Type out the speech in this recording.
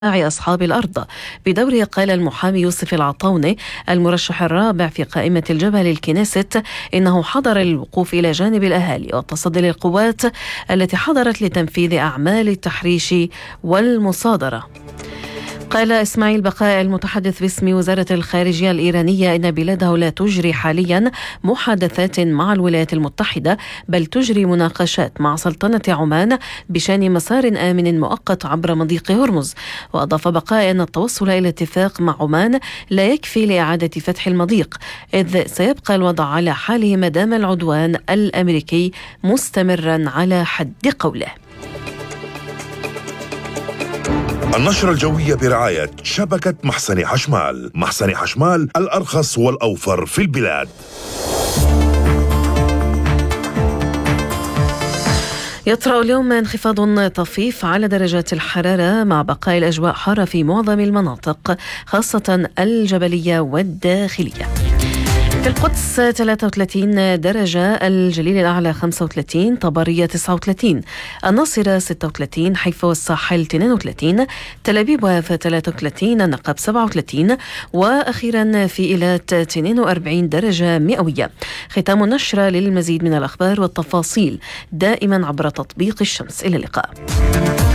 أصحاب الأرض. بدوره قال المحامي يوسف العطاوني المرشح الرابع في قائمة الجبهة للكنيست إنه حضر الوقوف إلى جانب الأهالي والتصدي للقوات التي حضرت لتنفيذ أعمال التحريش والمصادرة. قال إسماعيل بقاء المتحدث باسم وزارة الخارجية الإيرانية إن بلاده لا تجري حاليا محادثات مع الولايات المتحدة، بل تجري مناقشات مع سلطنة عمان بشأن مسار آمن مؤقت عبر مضيق هرمز. وأضاف بقاء أن التوصل إلى اتفاق مع عمان لا يكفي لإعادة فتح المضيق، إذ سيبقى الوضع على حاله ما دام العدوان الأمريكي مستمرا على حد قوله. النشرة الجوية برعاية شبكة محسن حشمال. محسن حشمال الأرخص والأوفر في البلاد. يطرأ اليوم انخفاض طفيف على درجات الحرارة مع بقاء الأجواء حارة في معظم المناطق خاصة الجبلية والداخلية. في القدس 33 درجة، الجليل الأعلى 35، طبرية 39، الناصرة 36، حيفا والساحل 32، تل أبيب ويافا 33، النقب 37، وأخيرا في إيلات 42 درجة مئوية. ختام النشرة. للمزيد من الأخبار والتفاصيل دائما عبر تطبيق الشمس. إلى اللقاء.